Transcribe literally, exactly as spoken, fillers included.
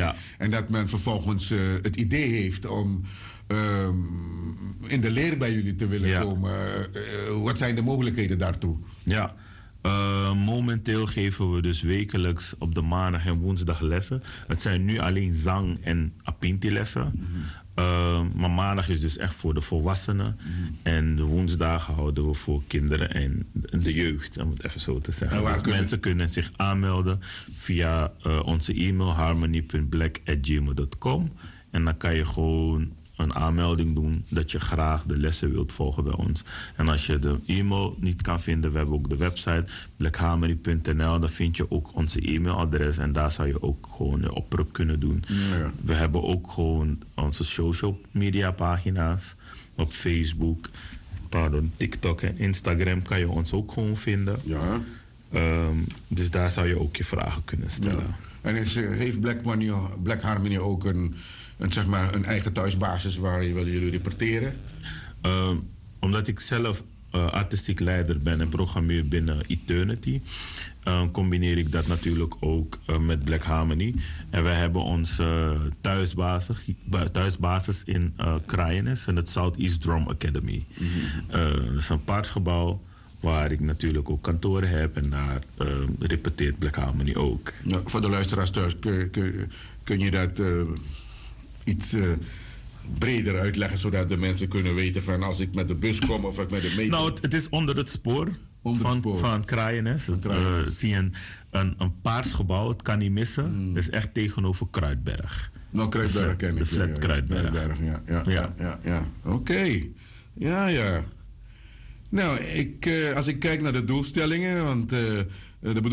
Ja. En dat men vervolgens uh, het idee heeft om um, in de leer bij jullie te willen ja. komen. Uh, wat zijn de mogelijkheden daartoe? Ja. Uh, momenteel geven we dus wekelijks op de maandag en woensdag lessen. Het zijn nu alleen zang- en apinti-lessen. Mm-hmm. Uh, maar maandag is dus echt voor de volwassenen. Mm-hmm. En de woensdagen houden we voor kinderen en de jeugd, om het even zo te zeggen. Dus kunnen... mensen kunnen zich aanmelden via uh, onze e-mail harmony punt black at gmail dot com. En dan kan je gewoon een aanmelding doen dat je graag de lessen wilt volgen bij ons. En als je de e-mail niet kan vinden, we hebben ook de website black harmony punt n l. Daar vind je ook onze e-mailadres en daar zou je ook gewoon de oproep kunnen doen. Ja. We hebben ook gewoon onze social media pagina's op Facebook, pardon, TikTok en Instagram kan je ons ook gewoon vinden. Ja. Um, dus daar zou je ook je vragen kunnen stellen. Ja. En is, heeft Black, Money, Black Harmony ook een Een, zeg maar, een eigen thuisbasis waar jullie reporteren? Uh, omdat ik zelf uh, artistiek leider ben en programmeur binnen Eternity, uh, combineer ik dat natuurlijk ook uh, met Black Harmony. En wij hebben onze uh, thuisbasis, thuisbasis in uh, Kraaiennis en het Southeast Drum Academy. Mm-hmm. Uh, dat is een paardgebouw waar ik natuurlijk ook kantoren heb en daar uh, repeteert Black Harmony ook. Nou, voor de luisteraars thuis, kun, kun, kun je dat Uh... iets uh, breder uitleggen, zodat de mensen kunnen weten van als ik met de bus kom of ik met de metro... Nou, het, het is onder het spoor onder van, het spoor. van Kraaiennis. Het, uh, zie je een, een, een paars gebouw, het kan niet missen. Mm. Het is echt tegenover Kruidberg. Nou, Kruidberg ken ik. De flat ja, ja, Kruidberg. Kruidberg. Ja, ja, ja. ja, ja, ja. Oké. Okay. Ja, ja. Nou, ik, uh, als ik kijk naar de doelstellingen, want uh, de